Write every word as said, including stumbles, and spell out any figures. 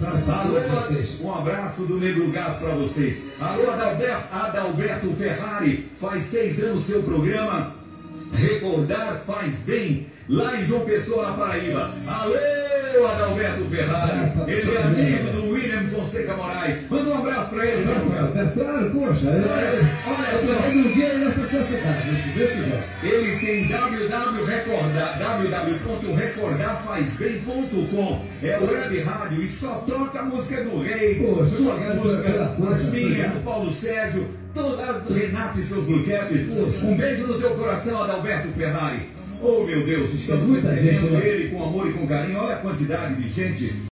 Alô, um abraço do Negro Gato pra vocês. Alô, Adalberto, Adalberto Ferrari, faz seis anos seu programa Recordar Faz Bem, lá em João Pessoa, na Paraíba. Alô, Adalberto Ferrari, ele é amigo do William Fonseca Moraes. Manda um abraço pra ele, né? Claro, poxa. Olha só. Um dia nessa classificada, se Deus quiser. Ele tem www recordar, www ponto recordar faz bem ponto com. É web rádio e só toca a música do Rei. Poxa, suas músicas, as minhas, do Paulo Sérgio, todas do Renato e seus Bluecaps. Um beijo no teu coração, Adalberto Ferrari. Oh, meu Deus, estamos recebendo ele com amor e com carinho. Olha a quantidade de gente